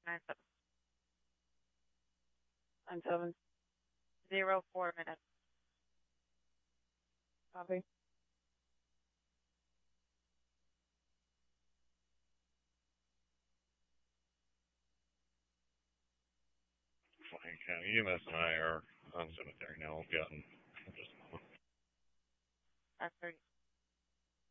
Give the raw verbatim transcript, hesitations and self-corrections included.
nine seven nine seven zero four minutes. Copy. Flying County E M S and I are on cemetery now. We've gotten just a moment. Five thirty.